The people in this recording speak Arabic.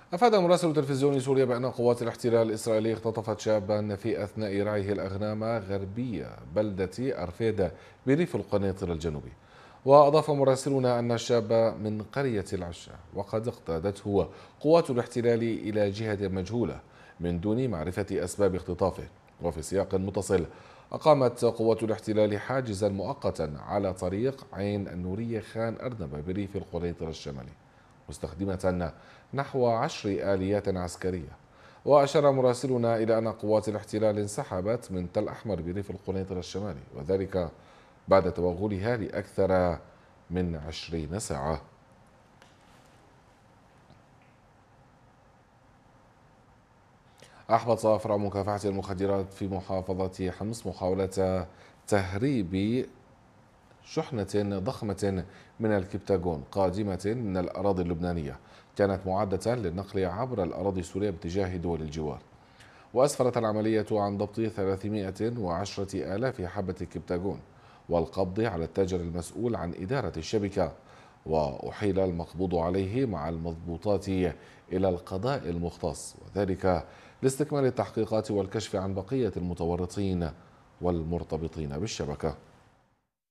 أفاد مراسل تلفزيون سوريا بأن قوات الاحتلال الإسرائيلي اختطفت شابا في أثناء رعيه الأغنام غربي بلدة أرفيدا بريف القنيطرة الجنوبي. وأضاف مراسلون أن الشاب من قرية العشة، وقد اقتادته قوات الاحتلال إلى جهة مجهولة من دون معرفة أسباب اختطافه. وفي سياق متصل، أقامت قوات الاحتلال حاجزا مؤقتا على طريق عين النورية خان أرنب بريف القنيطرة الشمالي، مستخدمة نحو 10 آليات عسكرية. وأشار مراسلنا إلى أن قوات الاحتلال انسحبت من تل أحمر بريف القنيطرة الشمالي، وذلك بعد توغلها لأكثر من 20 ساعة. أحبط أفرع مكافحة المخدرات في محافظة حمص محاولة تهريب شحنة ضخمة من الكبتاغون قادمة من الأراضي اللبنانية، كانت معدة للنقل عبر الأراضي السورية باتجاه دول الجوار. وأسفرت العملية عن ضبط 310 آلاف حبة كبتاغون والقبض على التاجر المسؤول عن إدارة الشبكة، وأحيل المقبوض عليه مع المضبوطات إلى القضاء المختص، وذلك لاستكمال التحقيقات والكشف عن بقية المتورطين والمرتبطين بالشبكة.